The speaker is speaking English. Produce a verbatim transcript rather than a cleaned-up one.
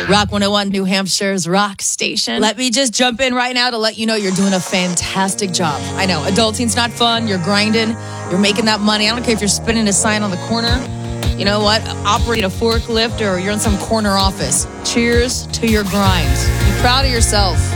Rock one oh one, New Hampshire's rock station. Let me just jump in right now to let you know you're doing a fantastic job. I know, adulting's not fun. You're grinding. You're making that money. I don't care if you're spinning a sign on the corner. You know what? Operating a forklift or you're in some corner office. Cheers to your grind. Be proud of yourself.